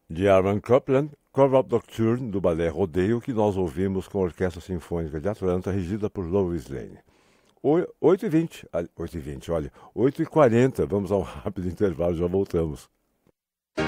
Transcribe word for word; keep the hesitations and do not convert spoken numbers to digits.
de Aaron Copland, Cover Up Nocturne, do Balé Rodeio, que nós ouvimos com a Orquestra Sinfônica de Atlanta, regida por Lois Lane. oito e vinte, oito e vinte, olha, oito e quarenta, vamos ao rápido intervalo, já voltamos.